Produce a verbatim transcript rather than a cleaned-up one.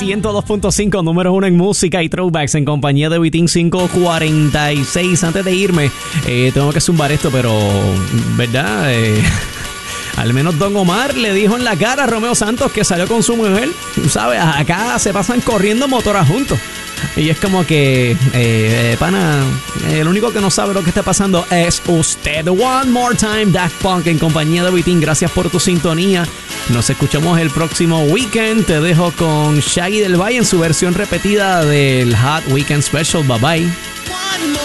ciento dos punto cinco, número uno en música y throwbacks en compañía de Vitín cinco cuarenta y seis. Antes de irme, eh, tengo que zumbar esto, pero, ¿verdad? Eh, al menos Don Omar le dijo en la cara a Romeo Santos que salió con su mujer. Tú sabes, acá se pasan corriendo motoras juntos. Y es como que, eh, pana, el único que no sabe lo que está pasando es usted. One more time, Daft Punk en compañía de Vitín. Gracias por tu sintonía. Nos escuchamos el próximo weekend. Te dejo con Shaggy del Valle en su versión repetida del Hot Weekend Special. Bye bye.